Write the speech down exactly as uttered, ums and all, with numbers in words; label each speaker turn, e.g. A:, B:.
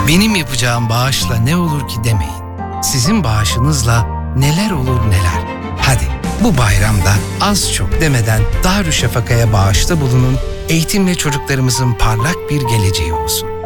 A: Benim yapacağım bağışla ne olur ki demeyin. Sizin bağışınızla neler olur neler. Hadi bu bayramda az çok demeden Darüşşafaka'ya bağışta bulunun. Eğitim ve çocuklarımızın parlak bir geleceği olsun.